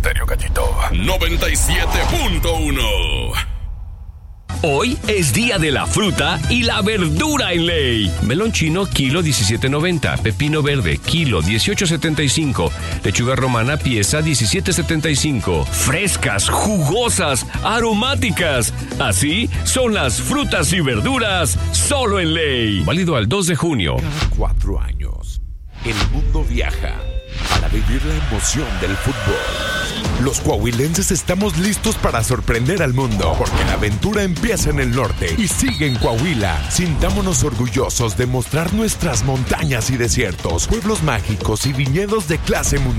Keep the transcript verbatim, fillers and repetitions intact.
Estéreo Gallito. noventa y siete punto uno. Hoy es día de la fruta y la verdura en Ley. Melón chino, kilo diecisiete noventa. Pepino verde, kilo dieciocho setenta y cinco. Lechuga romana, pieza diecisiete setenta y cinco. Frescas, jugosas, aromáticas. Así son las frutas y verduras solo en Ley. Válido al dos de junio. Cada cuatro años, el mundo viaja para vivir la emoción del fútbol. Los coahuilenses estamos listos para sorprender al mundo, porque la aventura empieza en el norte y sigue en Coahuila. Sintámonos orgullosos de mostrar nuestras montañas y desiertos, pueblos mágicos y viñedos de clase mundial.